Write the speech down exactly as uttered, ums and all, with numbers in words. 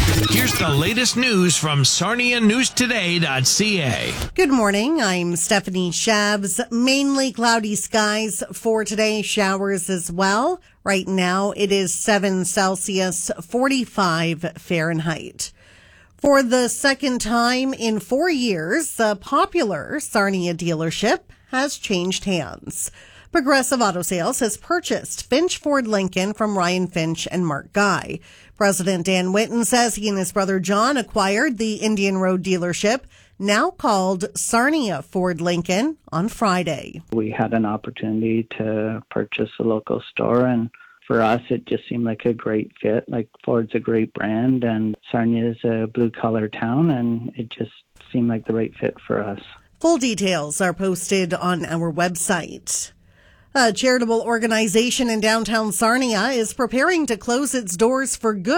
Here's the latest news from Sarnia News Today dot C A. Good morning. I'm Stephanie Shabs. Mainly cloudy skies for today. Showers as well. Right now it is seven Celsius, forty-five Fahrenheit. For the second time in four years, a popular Sarnia dealership has changed hands. Progressive Auto Sales has purchased Finch Ford Lincoln from Ryan Finch and Mark Guy. President Dan Whitten says he and his brother John acquired the Indian Road dealership, now called Sarnia Ford Lincoln, on Friday. We had an opportunity to purchase a local store, and for us, it just seemed like a great fit. Like, Ford's a great brand, and Sarnia is a blue-collar town, and it just seemed like the right fit for us. Full details are posted on our website. A charitable organization in downtown Sarnia is preparing to close its doors for good.